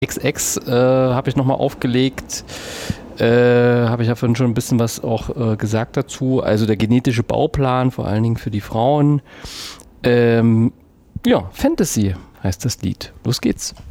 XX habe ich nochmal aufgelegt. Habe ich ja vorhin schon ein bisschen was auch gesagt dazu. Also der genetische Bauplan, vor allen Dingen für die Frauen. Ja, Fantasy heißt das Lied. Los geht's.